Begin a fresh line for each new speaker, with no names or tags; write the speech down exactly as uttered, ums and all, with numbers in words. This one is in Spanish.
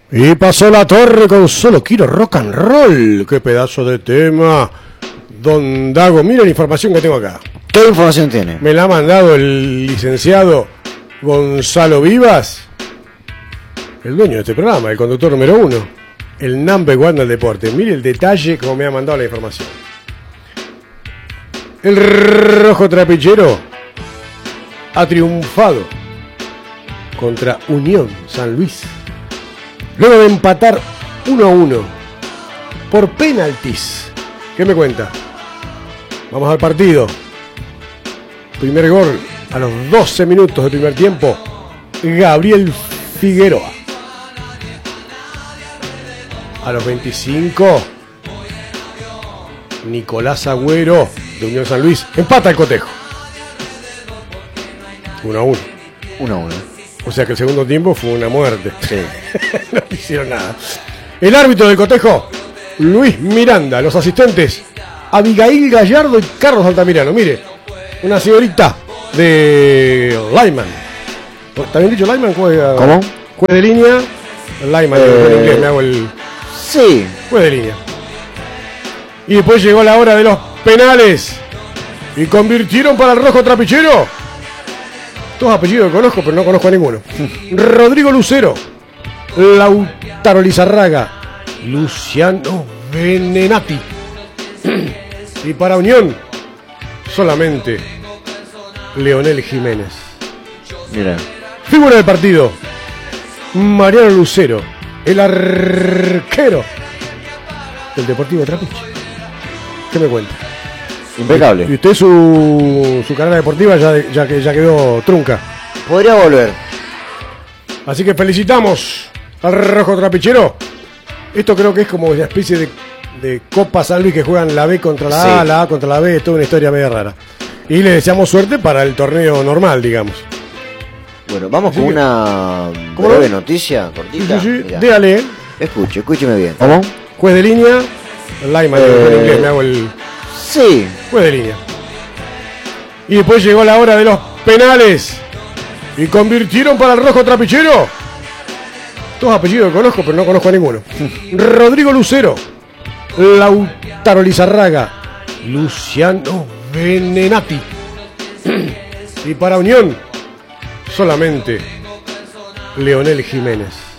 Y pasó La Torre con Solo Quiero Rock and Roll. Qué pedazo de tema. Don Dago, mira la información que tengo acá.
¿Qué información tiene?
Me la ha mandado el licenciado Gonzalo Vivas, el dueño de este programa, el conductor número uno, el number one del deporte. Mire el detalle como me ha mandado la información. El Rojo Trapichero ha triunfado contra Unión San Luis, luego de empatar uno a uno por penaltis. ¿Qué me cuenta? Vamos al partido. Primer gol a los doce minutos del primer tiempo, Gabriel Figueroa. A los veinticinco, Nicolás Agüero de Unión San Luis empata el cotejo. uno a uno.
uno a uno.
O sea que el segundo tiempo fue una muerte.
Sí.
No hicieron nada. El árbitro del cotejo, Luis Miranda. Los asistentes, Abigail Gallardo y Carlos Altamirano. Mire, una señorita de Lyman. ¿También dicho Lyman? Juega,
¿Cómo?
Juez de línea. Lyman, eh... en inglés me hago el...
Sí.
Juez de línea. Y después llegó la hora de los penales. Y convirtieron para el Rojo Trapichero. Todos apellidos que conozco, pero no conozco a ninguno. Rodrigo Lucero, Lautaro Lizarraga, Luciano Venenati. Y para Unión, solamente Leonel Jiménez.
Mira.
Figura del partido, Mariano Lucero, el arquero del Deportivo Trapiche. ¿Qué me cuenta?
Impecable.
Y usted su, su carrera deportiva ya, ya, ya quedó trunca.
Podría volver.
Así que felicitamos al Rojo Trapichero. Esto creo que es como una especie de, de Copa San Luis que juegan la B contra la sí. A, la A contra la B. Es toda una historia media rara. Y le deseamos suerte para el torneo normal, digamos.
Bueno, vamos
Así
con
que,
una
¿cómo
breve
no?
noticia cortita.
Sí, sí, sí.
Mirá.
Déjale.
Escuche, escúcheme bien.
¿Cómo? Juez de línea. Lyman,
Eh,
en inglés me hago el...
Sí.
Juez de línea. Y después llegó la hora de los penales. Y convirtieron para el Rojo Trapichero. Todos apellidos que conozco, pero no conozco a ninguno. Rodrigo Lucero, Lautaro Lizarraga, Luciano Venenati. Y para Unión, solamente Leonel Jiménez.